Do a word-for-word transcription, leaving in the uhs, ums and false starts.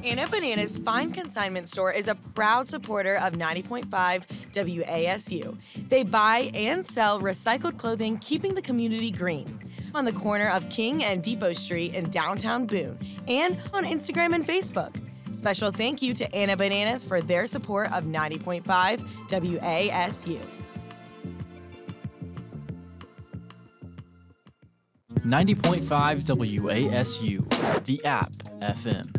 Anna Bananas Fine Consignment Store is a proud supporter of ninety point five W A S U. They buy and sell recycled clothing, keeping the community green. On the corner of King and Depot Street in downtown Boone, and on Instagram and Facebook. Special thank you to Anna Bananas for their support of ninety point five W A S U. ninety point five W A S U, the app F M.